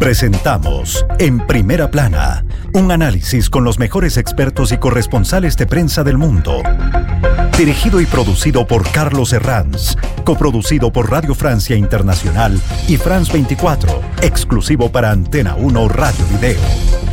Presentamos En Primera Plana, un análisis con los mejores expertos y corresponsales de prensa del mundo. Dirigido y producido por Carlos Herranz, coproducido por Radio Francia Internacional y France 24, exclusivo para Antena 1 Radio Video.